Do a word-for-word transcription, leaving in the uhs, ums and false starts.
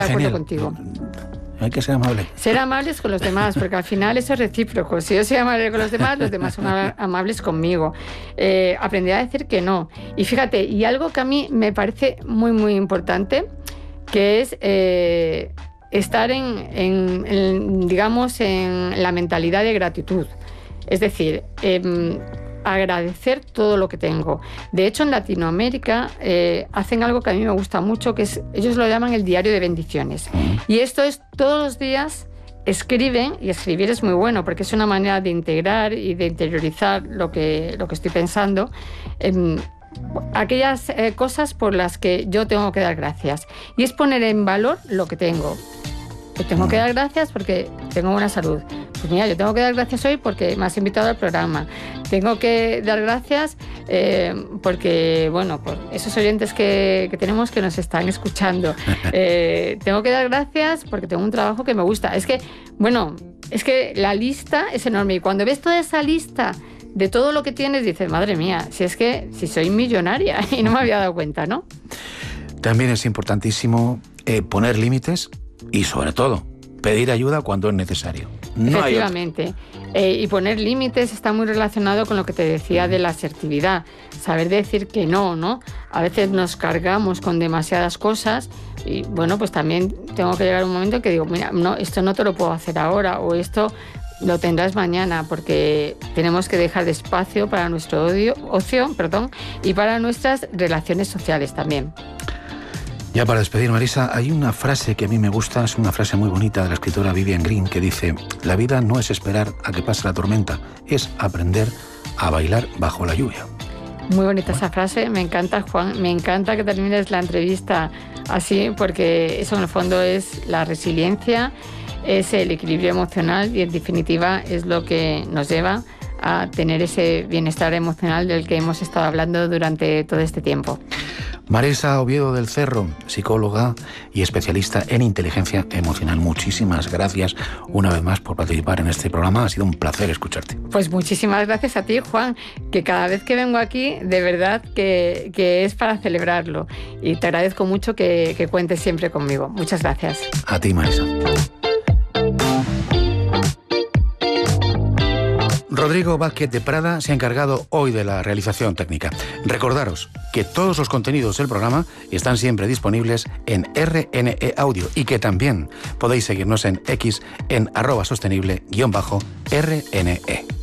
de acuerdo contigo. Hay que ser amable. Ser amables con los demás, porque al final eso es recíproco. Si yo soy amable con los demás, los demás son amables conmigo. Eh, aprender a decir que no. Y fíjate, y algo que a mí me parece muy, muy importante, que es eh, estar en, en, en, digamos, en la mentalidad de gratitud. Es decir, eh, agradecer todo lo que tengo. De hecho, en Latinoamérica eh, hacen algo que a mí me gusta mucho, que es, ellos lo llaman el diario de bendiciones. Y esto es todos los días escriben, y escribir es muy bueno porque es una manera de integrar y de interiorizar lo que, lo que estoy pensando, eh, aquellas eh, cosas por las que yo tengo que dar gracias. Y es poner en valor lo que tengo. Yo tengo que dar gracias porque tengo buena salud. Pues mira, yo tengo que dar gracias hoy porque me has invitado al programa. Tengo que dar gracias eh, porque, bueno, por esos oyentes que, que tenemos que nos están escuchando. Eh, tengo que dar gracias porque tengo un trabajo que me gusta. Es que, bueno, es que la lista es enorme. Y cuando ves toda esa lista de todo lo que tienes, dices, madre mía, si es que si soy millonaria y no me había dado cuenta, ¿no? También es importantísimo eh, poner límites y, sobre todo, pedir ayuda cuando es necesario. No Efectivamente. Eh, y poner límites está muy relacionado con lo que te decía de la asertividad. Saber decir que no, ¿no? A veces nos cargamos con demasiadas cosas y, bueno, pues también tengo que llegar a un momento en que digo, mira, no, esto no te lo puedo hacer ahora o esto lo tendrás mañana, porque tenemos que dejar de espacio para nuestro odio, ocio perdón, y para nuestras relaciones sociales también. Ya para despedir, Marisa, hay una frase que a mí me gusta, es una frase muy bonita de la escritora Vivian Green, que dice: la vida no es esperar a que pase la tormenta, es aprender a bailar bajo la lluvia. Muy bonita esa frase, me encanta, Juan, me encanta que termines la entrevista así, porque eso en el fondo es la resiliencia, es el equilibrio emocional y en definitiva es lo que nos lleva a tener ese bienestar emocional del que hemos estado hablando durante todo este tiempo. Marisa Oviedo del Cerro, psicóloga y especialista en inteligencia emocional. Muchísimas gracias una vez más por participar en este programa. Ha sido un placer escucharte. Pues muchísimas gracias a ti, Juan, que cada vez que vengo aquí, de verdad que, que es para celebrarlo. Y te agradezco mucho que, que cuentes siempre conmigo. Muchas gracias. A ti, Marisa. Rodrigo Vázquez de Prada se ha encargado hoy de la realización técnica. Recordaros que todos los contenidos del programa están siempre disponibles en R N E Audio y que también podéis seguirnos en X en arroba sostenible guión bajo R N E.